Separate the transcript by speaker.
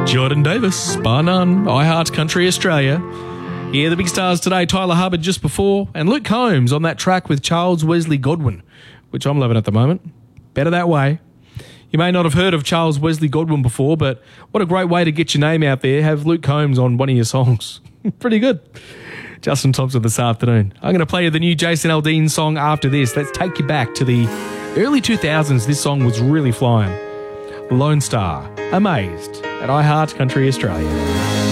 Speaker 1: Jordan Davis, bar none, iHeart Country Australia. Yeah, the big stars today, Tyler Hubbard just before, and Luke Combs on that track with Charles Wesley Godwin, which I'm loving at the moment. Better that way. You may not have heard of Charles Wesley Godwin before, but what a great way to get your name out there. Have Luke Combs on one of your songs. Pretty good. Justin Thompson this afternoon. I'm going to play you the new Jason Aldean song after this. Let's take you back to the early 2000s. This song was really flying. Lone Star, Amazed, at iHeart Country Australia.